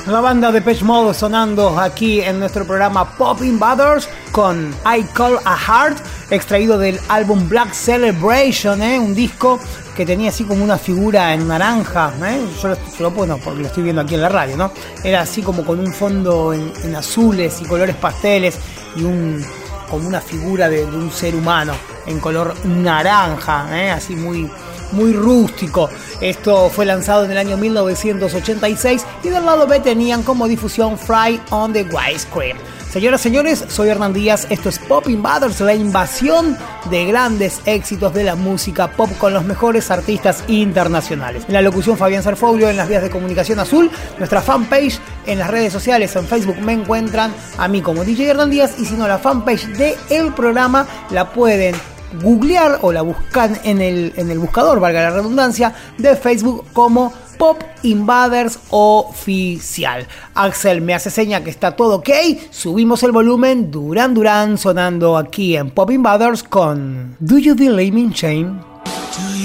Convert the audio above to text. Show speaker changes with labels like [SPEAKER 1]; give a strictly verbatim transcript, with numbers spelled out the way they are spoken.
[SPEAKER 1] La banda de Depeche Mode sonando aquí en nuestro programa Pop Invaders con I Call a Heart, extraído del álbum Black Celebration, ¿eh? Un disco que tenía así como una figura en naranja, ¿eh? Yo lo, yo lo bueno, porque lo estoy viendo aquí en la radio, ¿no? Era así como con un fondo en, en azules y colores pasteles y un como una figura de, de un ser humano en color naranja, ¿eh? Así muy... muy rústico. Esto fue lanzado en el año mil novecientos ochenta y seis y del lado B tenían como difusión Fry on the Ice Cream. Señoras y señores, soy Hernán Díaz, esto es Pop Invaders, la invasión de grandes éxitos de la música pop con los mejores artistas internacionales. En la locución Fabián Sarfoglio, en las vías de comunicación azul, nuestra fanpage en las redes sociales, en Facebook me encuentran a mí como D J Hernán Díaz, y si no, la fanpage del programa la pueden googlear o la buscan en el, en el buscador, valga la redundancia, de Facebook como Pop Invaders Oficial. Axel me hace seña que está todo ok. Subimos el volumen. Duran Duran sonando aquí en Pop Invaders con Do You Believe in Shame?